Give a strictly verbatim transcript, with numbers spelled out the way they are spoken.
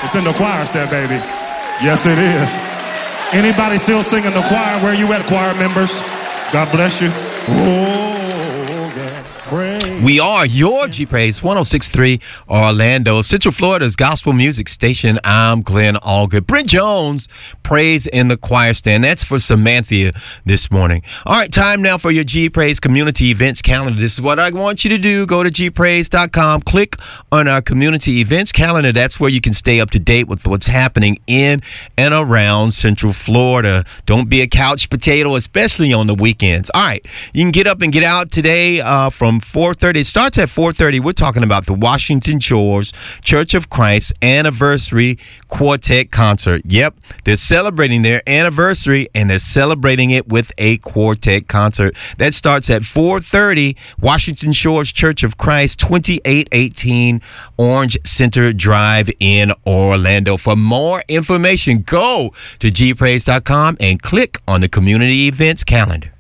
It's in the choir set, baby. Yes, it is. Anybody still singing the choir? Where you at, choir members? God bless you. Oh, God. Praise. We are your G Praise one oh six point three Orlando, Central Florida's gospel music station. I'm Glenn Allgood. Brent Jones, praise in the choir stand. That's for Samantha this morning. All right, time now for your G Praise community events calendar. This is what I want you to do. Go to g praise dot com. Click on our community events calendar. That's where you can stay up to date with what's happening in and around Central Florida. Don't be a couch potato, especially on the weekends. All right, you can get up and get out today uh, from four thirty. It starts at four thirty. We're talking about the Washington Shores Church of Christ Anniversary Quartet Concert. Yep, they're celebrating their anniversary, and they're celebrating it with a quartet concert. That starts at four thirty, Washington Shores Church of Christ, twenty-eight eighteen Orange Center Drive in Orlando. For more information, go to g praise dot com and click on the community events calendar.